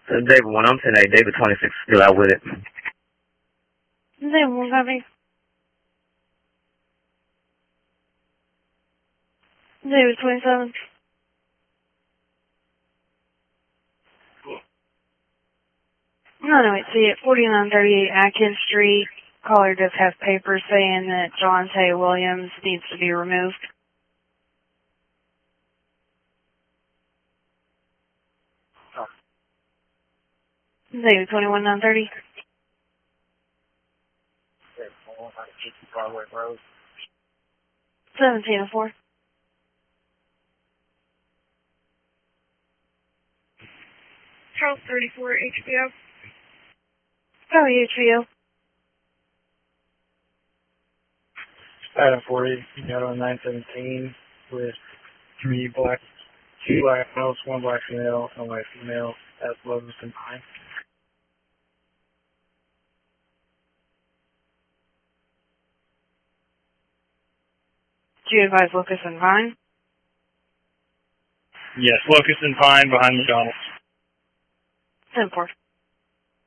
David 1, I'm 10-8, David 26, still out with it. David 1, copy. David 27. No, wait, see, at 4938 Atkins Street, caller does have papers saying that Jonte Williams needs to be removed. David 21930. Broadway Road. 1704. Charles 34 HBO. How are you, Trio? Item 40, you got on 917 with 2 black males, 1 black female, 1 white female, as Locust and Pine. Do you advise Lucas and Vine? Yes, Locust and Pine behind McDonald's. 10-4.